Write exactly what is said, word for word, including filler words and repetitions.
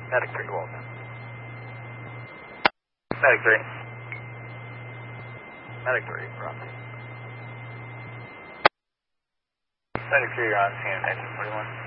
Medic three, Walton. Medic three. Medic three, Roger. Medic three, you're on scene at engine forty-one.